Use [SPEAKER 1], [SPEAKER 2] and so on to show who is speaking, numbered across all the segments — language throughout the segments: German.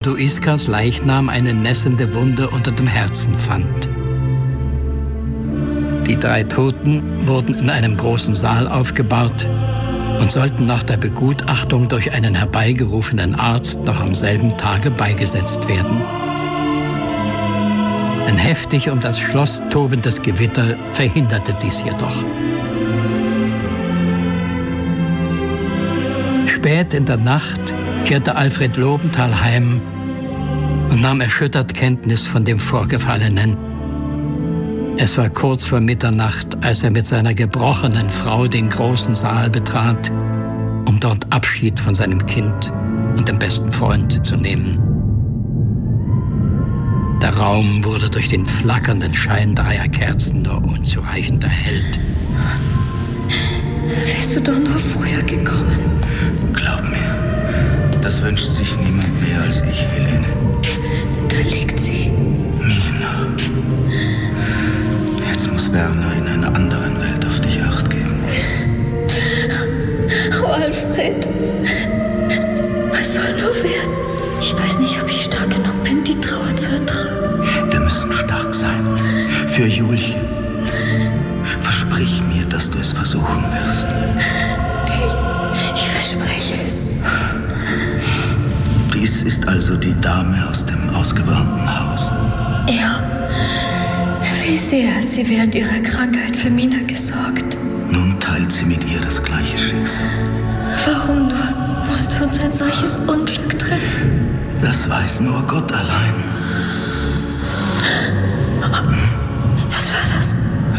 [SPEAKER 1] Lodoiskas Leichnam eine nässende Wunde unter dem Herzen fand. Die 3 Toten wurden in einem großen Saal aufgebahrt und sollten nach der Begutachtung durch einen herbeigerufenen Arzt noch am selben Tage beigesetzt werden. Ein heftig um das Schloss tobendes Gewitter verhinderte dies jedoch. Spät in der Nacht kehrte Alfred Lobenthal heim und nahm erschüttert Kenntnis von dem Vorgefallenen. Es war kurz vor Mitternacht, als er mit seiner gebrochenen Frau den großen Saal betrat, um dort Abschied von seinem Kind und dem besten Freund zu nehmen. Der Raum wurde durch den flackernden Schein 3 Kerzen nur unzureichend erhellt.
[SPEAKER 2] Wärst du doch nur früher gekommen.
[SPEAKER 3] Glaub mir, das wünscht sich niemand mehr als ich, Helene.
[SPEAKER 2] Da liegt sie.
[SPEAKER 3] Mina. Jetzt muss Werner in einer anderen Welt auf dich Acht geben.
[SPEAKER 2] Oh, Alfred. Was soll nur werden? Ich weiß nicht, ob ich stark genug bin, die Trauer zu ertragen.
[SPEAKER 3] Wir müssen stark sein. Für Julchen. Versprich mir, dass du es versuchen wirst.
[SPEAKER 2] Ich verspreche es.
[SPEAKER 3] Dies ist also die Dame aus dem ausgebrannten Haus.
[SPEAKER 2] Ja. Wie sehr hat sie während ihrer Krankheit für Mina gesorgt.
[SPEAKER 3] Nun teilt sie mit ihr das gleiche Schicksal.
[SPEAKER 2] Warum nur musste uns ein solches Unglück treffen?
[SPEAKER 3] Das weiß nur Gott allein.
[SPEAKER 2] Was war das?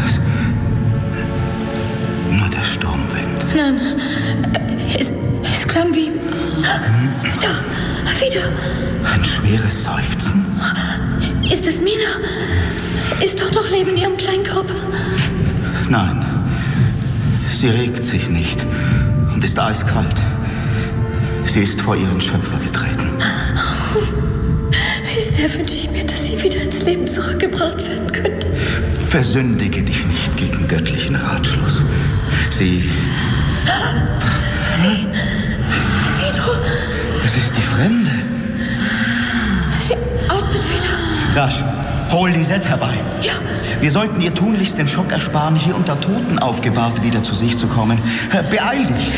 [SPEAKER 3] Nur der Sturmwind.
[SPEAKER 2] Nein, es klang wie... Da, wieder.
[SPEAKER 3] Ein schweres Seufzen?
[SPEAKER 2] Ist es Mina? Ist doch noch Leben in ihrem kleinen Körper?
[SPEAKER 3] Nein, sie regt sich nicht und ist eiskalt. Sie ist vor ihren Schöpfer getreten.
[SPEAKER 2] Wie sehr wünsche ich mir, dass sie wieder ins Leben zurückgebracht werden könnte.
[SPEAKER 3] Versündige dich nicht gegen göttlichen Ratschluss. Sie...
[SPEAKER 2] Wie du...
[SPEAKER 3] Es ist die Fremde.
[SPEAKER 2] Sie atmet wieder.
[SPEAKER 3] Rasch, hol Lisette herbei.
[SPEAKER 2] Ja.
[SPEAKER 3] Wir sollten ihr tunlichst den Schock ersparen, hier unter Toten aufgebahrt wieder zu sich zu kommen. Beeil dich.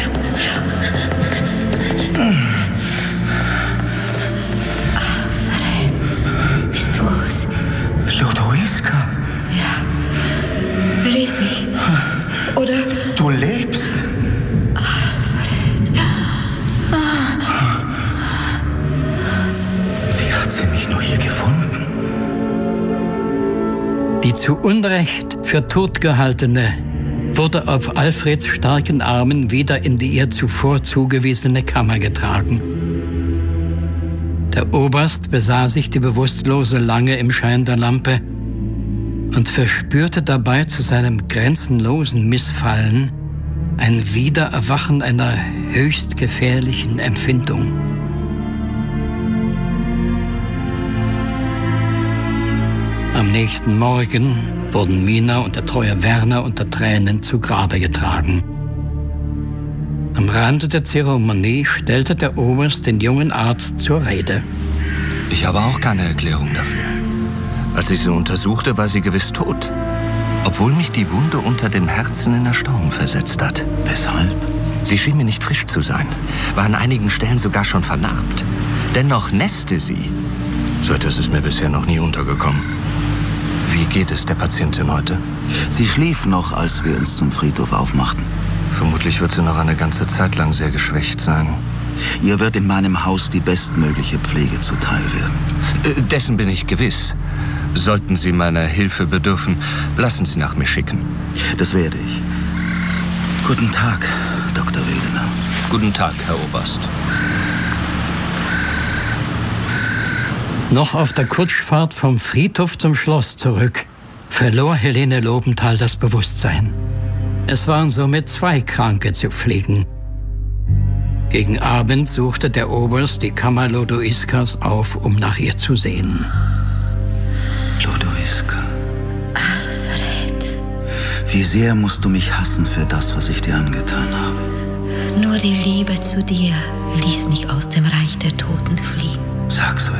[SPEAKER 2] Alfred, bist du's?
[SPEAKER 3] Lodoiska.
[SPEAKER 2] Ja. Leb mich. Oder...
[SPEAKER 3] Du lebst.
[SPEAKER 2] Alfred.
[SPEAKER 3] Wie hat sie mich nur hier gefunden?
[SPEAKER 1] Die zu Unrecht für tot gehaltene wurde auf Alfreds starken Armen wieder in die ihr zuvor zugewiesene Kammer getragen. Der Oberst besah sich die Bewusstlose lange im Schein der Lampe und verspürte dabei zu seinem grenzenlosen Missfallen ein Wiedererwachen einer höchst gefährlichen Empfindung. Am nächsten Morgen wurden Mina und der treue Werner unter Tränen zu Grabe getragen. Am Rande der Zeremonie stellte der Oberst den jungen Arzt zur Rede.
[SPEAKER 4] Ich habe auch keine Erklärung dafür. Als ich sie untersuchte, war sie gewiss tot. Obwohl mich die Wunde unter dem Herzen in Erstaunen versetzt hat.
[SPEAKER 3] Weshalb?
[SPEAKER 4] Sie schien mir nicht frisch zu sein, war an einigen Stellen sogar schon vernarbt. Dennoch nässte sie. So etwas ist mir bisher noch nie untergekommen. Wie geht es der Patientin heute?
[SPEAKER 3] Sie schlief noch, als wir uns zum Friedhof aufmachten.
[SPEAKER 4] Vermutlich wird sie noch eine ganze Zeit lang sehr geschwächt sein.
[SPEAKER 3] Ihr wird in meinem Haus die bestmögliche Pflege zuteil werden.
[SPEAKER 4] Dessen bin ich gewiss. Sollten Sie meiner Hilfe bedürfen, lassen Sie nach mir schicken.
[SPEAKER 3] Das werde ich. Guten Tag, Dr. Wildener.
[SPEAKER 4] Guten Tag, Herr Oberst.
[SPEAKER 1] Noch auf der Kutschfahrt vom Friedhof zum Schloss zurück verlor Helene Lobenthal das Bewusstsein. Es waren somit 2 Kranke zu pflegen. Gegen Abend suchte der Oberst die Kammer Lodoiskas auf, um nach ihr zu sehen.
[SPEAKER 3] Lodoiska.
[SPEAKER 2] Alfred.
[SPEAKER 3] Wie sehr musst du mich hassen für das, was ich dir angetan habe?
[SPEAKER 2] Nur die Liebe zu dir ließ mich aus dem Reich der Toten fliehen.
[SPEAKER 3] Sag so